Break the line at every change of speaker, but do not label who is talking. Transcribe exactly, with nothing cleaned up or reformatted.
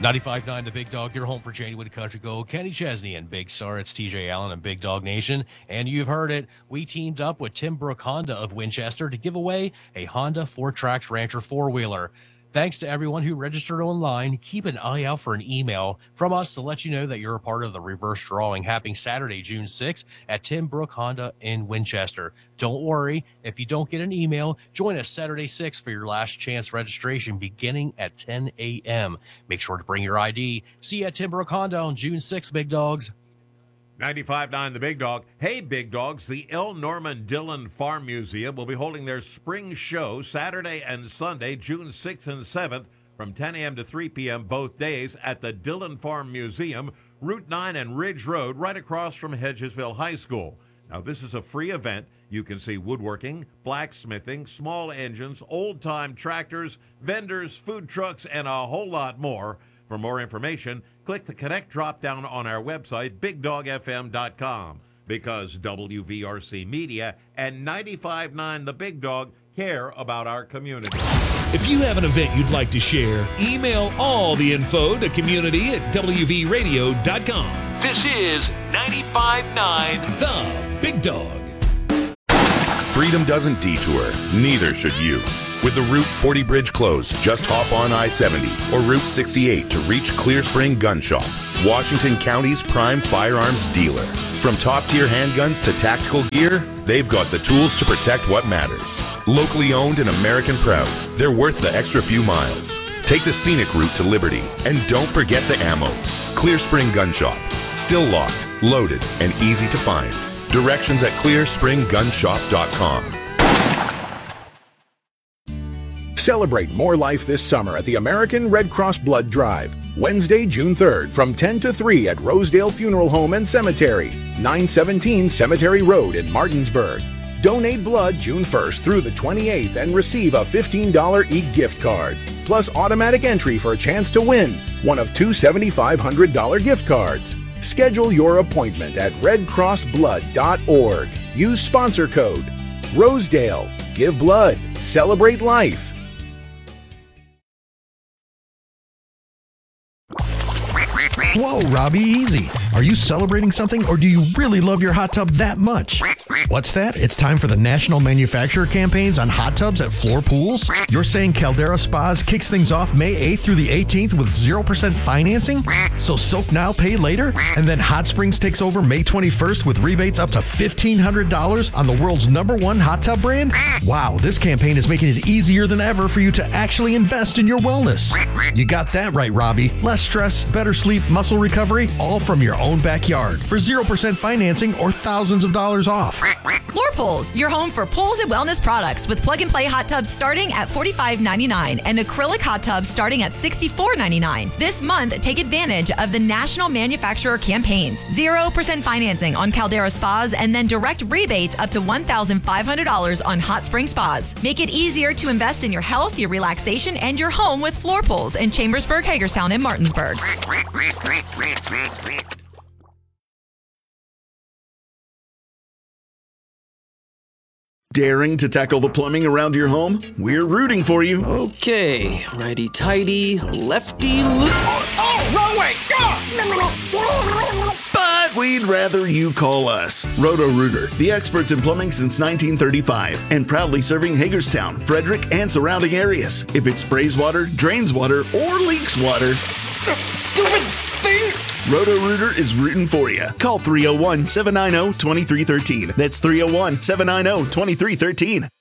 ninety-five point nine The Big Dog, your home for January Country Gold. Kenny Chesney and Big Star. It's T J Allen and Big Dog Nation. And you've heard it. We teamed up with Tim Brook Honda of Winchester to give away a Honda four-Trax Rancher four-wheeler. Thanks to everyone who registered online. Keep an eye out for an email from us to let you know that you're a part of the reverse drawing happening Saturday, June sixth at Tim Brook Honda in Winchester. Don't worry, if you don't get an email, join us Saturday sixth for your last chance registration beginning at ten a.m. Make sure to bring your I D. See you at Tim Brook Honda on June sixth, Big Dogs.
ninety-five point nine The Big Dog. Hey, Big Dogs, the L. Norman Dillon Farm Museum will be holding their spring show Saturday and Sunday, June sixth and seventh, from ten a.m. to three p.m. both days at the Dillon Farm Museum, Route nine and Ridge Road, right across from Hedgesville High School. Now, this is a free event. You can see woodworking, blacksmithing, small engines, old-time tractors, vendors, food trucks, and a whole lot more. For more information, click the Connect drop-down on our website, big dog f m dot com, because W V R C Media and ninety-five point nine The Big Dog care about our community.
If you have an event you'd like to share, email all the info to community at w v radio dot com. This is ninety-five point nine The Big Dog.
Freedom doesn't detour, neither should you. With the Route forty bridge closed, just hop on I seventy or Route sixty-eight to reach Clear Spring Gun Shop, Washington County's prime firearms dealer. From top-tier handguns to tactical gear, they've got the tools to protect what matters. Locally owned and American proud, they're worth the extra few miles. Take the scenic route to Liberty, and don't forget the ammo. Clear Spring Gun Shop, still locked, loaded, and easy to find. Directions at clear spring gun shop dot com.
Celebrate more life this summer at the American Red Cross Blood Drive. Wednesday, June third, from ten to three at Rosedale Funeral Home and Cemetery, nine seventeen Cemetery Road in Martinsburg. Donate blood June first through the twenty-eighth and receive a fifteen dollars e-gift card, plus automatic entry for a chance to win one of two seven thousand five hundred dollars gift cards. Schedule your appointment at red cross blood dot org. Use sponsor code Rosedale. Give blood. Celebrate life.
Whoa, Robbie, easy. Are you celebrating something, or do you really love your hot tub that much? What's that? It's time for the National Manufacturer Campaigns on hot tubs at Floor Pools? You're saying Caldera Spas kicks things off May eighth through the eighteenth with zero percent financing? So soak now, pay later? And then Hot Springs takes over May twenty-first with rebates up to fifteen hundred dollars on the world's number one hot tub brand? Wow, this campaign is making it easier than ever for you to actually invest in your wellness. You got that right, Robbie. Less stress, better sleep, muscle recovery, all from your own backyard for zero percent financing or thousands of dollars off.
Floor Pools, your home for pools and wellness products with plug-and-play hot tubs starting at forty-five ninety-nine and acrylic hot tubs starting at sixty-four ninety-nine. This month, take advantage of the National Manufacturer Campaigns. zero percent financing on Caldera Spas and then direct rebates up to one thousand five hundred dollars on Hot Spring Spas. Make it easier to invest in your health, your relaxation, and your home with Floor Pools in Chambersburg, Hagerstown, and Martinsburg.
Daring to tackle the plumbing around your home? We're rooting for you.
Okay, righty-tighty, lefty loose.
Oh, oh, wrong way! Ah! But we'd rather you call us. Roto-Rooter, the experts in plumbing since nineteen thirty-five, and proudly serving Hagerstown, Frederick, and surrounding areas. If it sprays water, drains water, or leaks water, stupid thing! Roto-Rooter is rooting for you. Call three oh one, seven nine oh, two three one three. That's three oh one, seven nine oh, two three one three.